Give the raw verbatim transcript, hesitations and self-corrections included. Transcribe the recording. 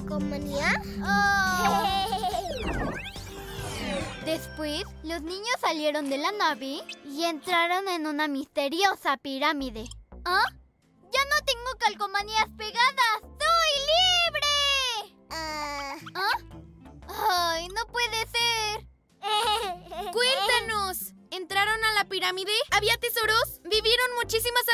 calcomanía? Oh. Después, los niños salieron de la nave y entraron en una misteriosa pirámide. ¿Ah? ¡Ya no tengo calcomanías pegadas! ¡Soy libre! Uh... ¿Ah? ¡Ay, no puede ser! ¡Cuéntanos! ¿Entraron a la pirámide? ¿Había tesoros? ¿Vivieron muchísimas